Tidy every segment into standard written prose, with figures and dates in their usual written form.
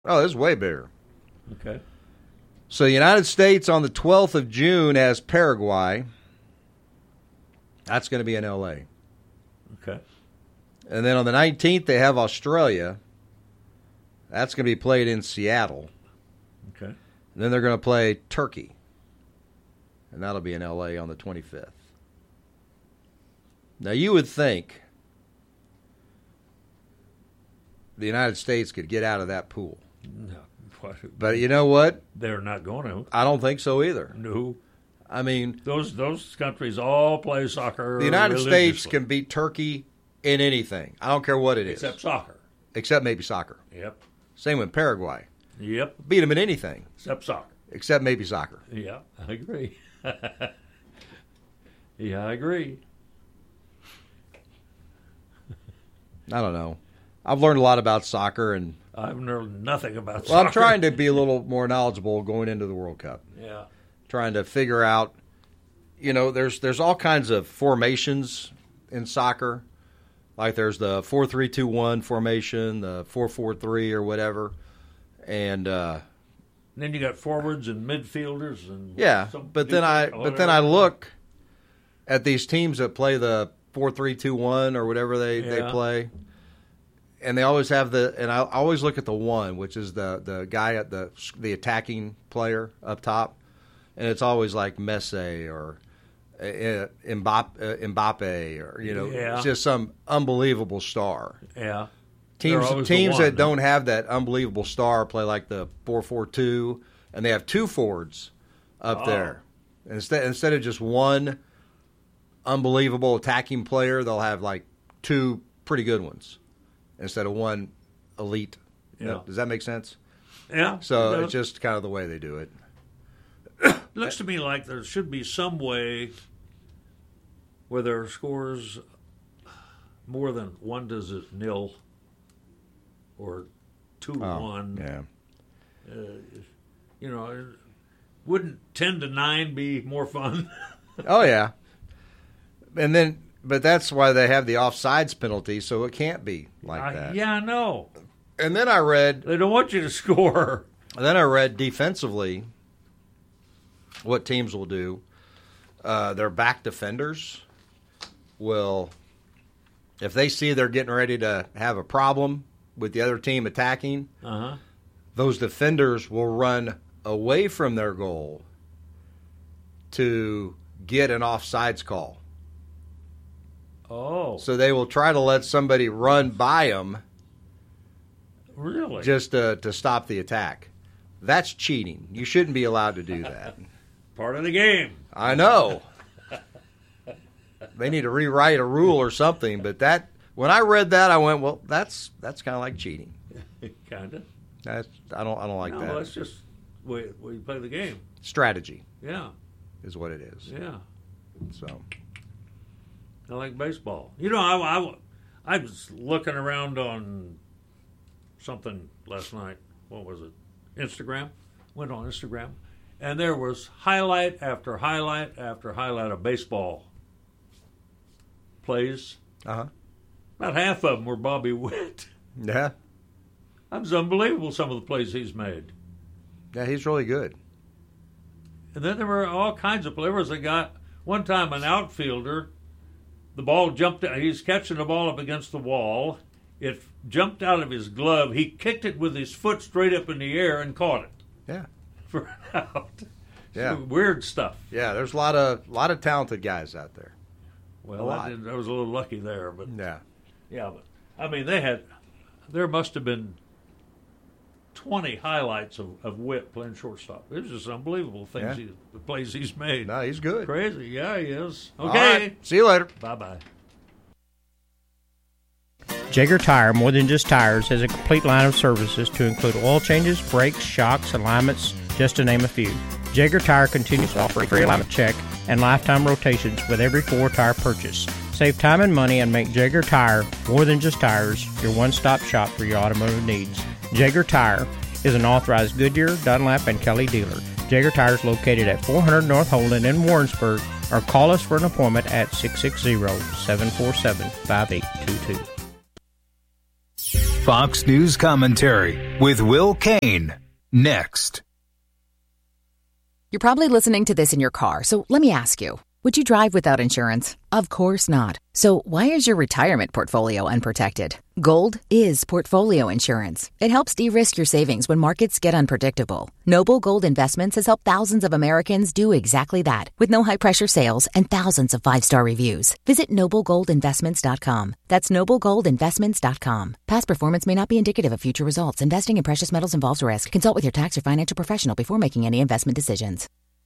Oh, this is way bigger. Okay. So the United States on the 12th of June has Paraguay. That's going to be in L.A. Okay. And then on the 19th, they have Australia. That's going to be played in Seattle. Okay. And then they're going to play Turkey. And that'll be in L.A. on the 25th. Now, you would think the United States could get out of that pool. No. But you know what? They're not going to. I don't think so either. No. I mean, those countries all play soccer. The United States can beat Turkey in anything. I don't care what it is. Except soccer. Except maybe soccer. Yep. Same with Paraguay. Yep. Beat them in anything. Except soccer. Except maybe soccer. Yeah, I agree. Yeah, I agree. I don't know. I've learned a lot about soccer, and I've learned nothing about soccer. well, I'm trying to be a little more knowledgeable going into the World Cup. Yeah. Trying to figure out, there's all kinds of formations in soccer. Like there's the 4-3-2-1 formation, the 4-4-3 or whatever, and then you got forwards and midfielders and But then I look at these teams that play the 4-3-2-1 or whatever they play. And they always have and I always look at the one, which is the guy at the attacking player up top, and it's always like Messi or Mbappe or it's just some unbelievable star. Yeah, teams that don't have that unbelievable star play like the 4-4-2, and they have two forwards up there. Instead of just one unbelievable attacking player, they'll have like two pretty good ones instead of one elite. Yeah. Does that make sense? Yeah. So it's just kind of the way they do it. Looks to me like there should be some way where there are scores more than 1-0 or 2-1. Yeah. Wouldn't 10-9 be more fun? Oh yeah. But that's why they have the offsides penalty, so it can't be like that. Yeah, I know. And then I read they don't want you to score. Then I read defensively what teams will do. Their back defenders will, if they see they're getting ready to have a problem with the other team attacking, those defenders will run away from their goal to get an offsides call. Oh. So they will try to let somebody run by them. Really? Just to stop the attack. That's cheating. You shouldn't be allowed to do that. Part of the game. I know. They need to rewrite a rule or something. But when I read that, I went, well, that's kind of like cheating. Kind of. I don't like that. No, that's just the way you play the game. Strategy. Yeah. Is what it is. Yeah. So. I like baseball. I was looking around on something last night. What was it? Instagram. Went on Instagram, and there was highlight after highlight after highlight of baseball plays. About half of them were Bobby Witt. Yeah. That was unbelievable, some of the plays he's made. Yeah, he's really good. And then there were all kinds of plays. There was a guy, one time an outfielder, the ball jumped out. He's catching the ball up against the wall. It jumped out of his glove. He kicked it with his foot straight up in the air and caught it. Yeah. For an out. Yeah. Weird stuff. Yeah, there's a lot of talented guys out there. Well, I was a little lucky there, but yeah, but I mean, there must have been 20 highlights of Witt playing shortstop. It was just unbelievable things, the plays he's made. No, he's good. Crazy, yeah, he is. Okay, all right. See you later. Bye. Jaeger Tire, more than just tires, has a complete line of services to include oil changes, brakes, shocks, alignments, just to name a few. Jaeger Tire continues to offer a free alignment check and lifetime rotations with every 4-tire purchase. Save time and money and make Jaeger Tire, more than just tires, your one-stop shop for your automotive needs. Jaeger Tire is an authorized Goodyear, Dunlap, and Kelly dealer. Jaeger Tire is located at 400 North Holden in Warrensburg, or call us for an appointment at 660-747-5822. Fox News Commentary with Will Kane. Next. You're probably listening to this in your car, so let me ask you. Would you drive without insurance? Of course not. So why is your retirement portfolio unprotected? Gold is portfolio insurance. It helps de-risk your savings when markets get unpredictable. Noble Gold Investments has helped thousands of Americans do exactly that, with no high-pressure sales and thousands of 5-star reviews. Visit noblegoldinvestments.com. That's noblegoldinvestments.com. Past performance may not be indicative of future results. Investing in precious metals involves risk. Consult with your tax or financial professional before making any investment decisions.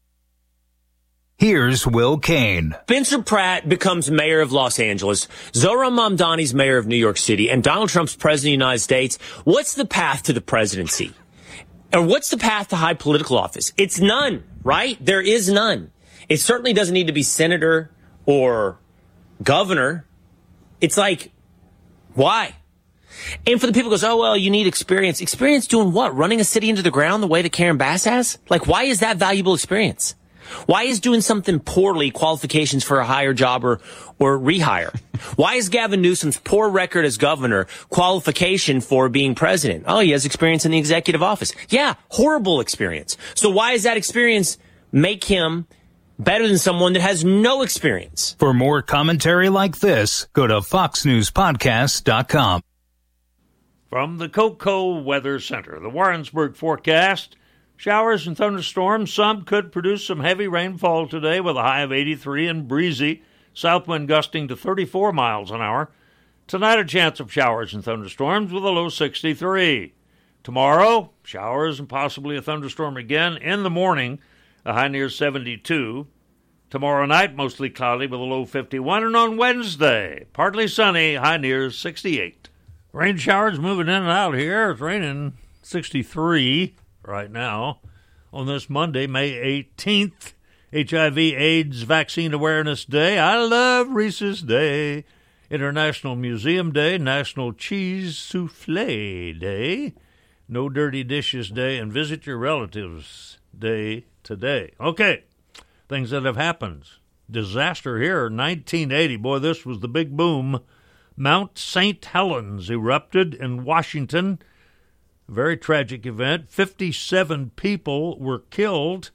Here's Will Kane. Spencer Pratt becomes mayor of Los Angeles. Zohran Mamdani's mayor of New York City. And Donald Trump's president of the United States. What's the path to the presidency? Or what's the path to high political office? It's none, right? There is none. It certainly doesn't need to be senator or governor. It's like, why? And for the people who goes, oh, well, you need experience. Experience doing what? Running a city into the ground the way that Karen Bass has? Like, why is that valuable experience? Why is doing something poorly qualifications for a higher job or rehire? Why is Gavin Newsom's poor record as governor qualification for being president? Oh, he has experience in the executive office. Yeah, horrible experience. So why does that experience make him better than someone that has no experience? For more commentary like this, go to foxnewspodcast.com. From the Coco Weather Center, the Warrensburg forecast. Showers and thunderstorms. Some could produce some heavy rainfall today with a high of 83 and breezy. South wind gusting to 34 miles an hour. Tonight, a chance of showers and thunderstorms with a low 63. Tomorrow, showers and possibly a thunderstorm again in the morning, a high near 72. Tomorrow night, mostly cloudy with a low 51. And on Wednesday, partly sunny, high near 68. Rain showers moving in and out here. It's raining 63. Right now, on this Monday, May 18th, HIV/AIDS Vaccine Awareness Day. I love Reese's Day. International Museum Day, National Cheese Souffle Day, No Dirty Dishes Day, and Visit Your Relatives Day today. Okay, things that have happened. Disaster here, 1980. Boy, this was the big boom. Mount St. Helens erupted in Washington. Very tragic event. 57 people were killed,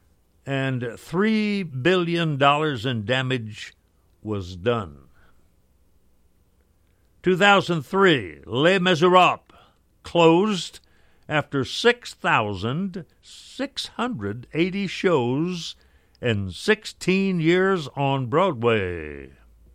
and $3 billion in damage was done. 2003, Les Miserables closed after 6,680 shows and 16 years on Broadway.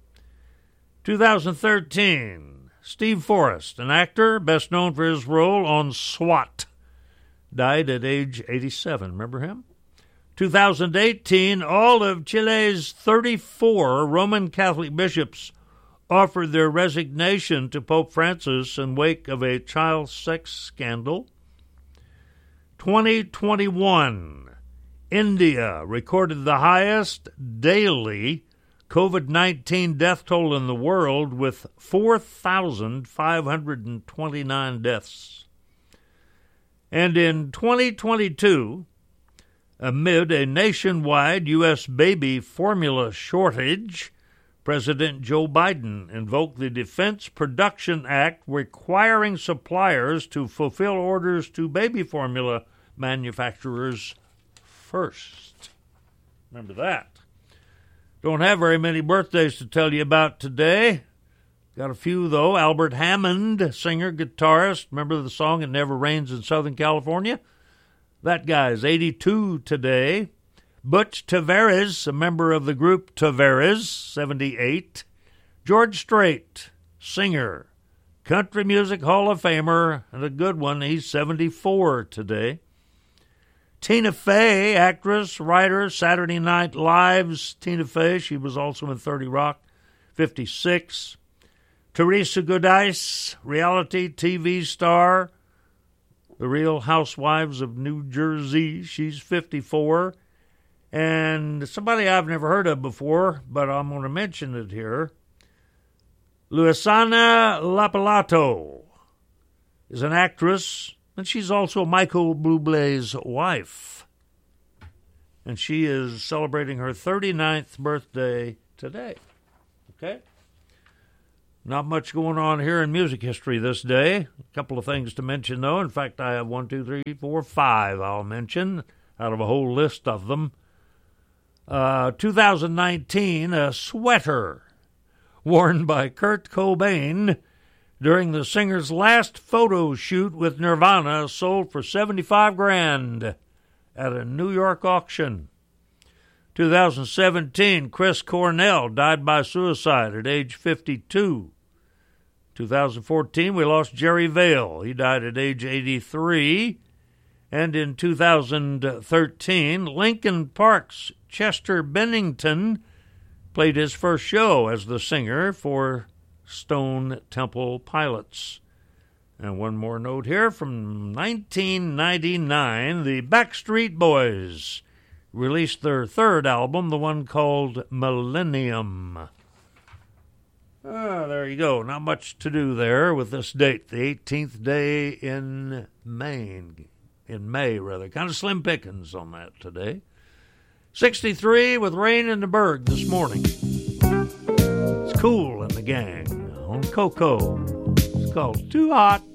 2013, Steve Forrest, an actor best known for his role on SWAT, died at age 87. Remember him? 2018, all of Chile's 34 Roman Catholic bishops offered their resignation to Pope Francis in wake of a child sex scandal. 2021, India recorded the highest daily COVID-19 death toll in the world with 4,529 deaths. And in 2022, amid a nationwide U.S. baby formula shortage, President Joe Biden invoked the Defense Production Act requiring suppliers to fulfill orders to baby formula manufacturers first. Remember that. Don't have very many birthdays to tell you about today. Got a few, though. Albert Hammond, singer, guitarist. Remember the song It Never Rains in Southern California? That guy's 82 today. Butch Tavares, a member of the group Tavares, 78. George Strait, singer, country music Hall of Famer, and a good one. He's 74 today. Tina Fey, actress, writer, Saturday Night Live's Tina Fey. She was also in 30 Rock, 56. Teresa Giudice, reality TV star, The Real Housewives of New Jersey. She's 54. And somebody I've never heard of before, but I'm going to mention it here. Luisana Lapalato is an actress, and she's also Michael Bublé's wife. And she is celebrating her 39th birthday today. Okay? Not much going on here in music history this day. A couple of things to mention, though. In fact, I have 1, 2, 3, 4, 5 I'll mention out of a whole list of them. 2019, a sweater worn by Kurt Cobain during the singer's last photo shoot with Nirvana sold for $75,000 at a New York auction. 2017, Chris Cornell died by suicide at age 52. 2014, we lost Jerry Vale. He died at age 83. And in 2013, Linkin Park's Chester Bennington played his first show as the singer for Stone Temple Pilots. And one more note here from 1999, the Backstreet Boys released their third album, the one called Millennium. There you go. Not much to do there with this date, the 18th day in May. Kind of slim pickings on that today. 63 with rain in the Berg this morning. It's Cool in the Gang on Coco. It's called Too Hot.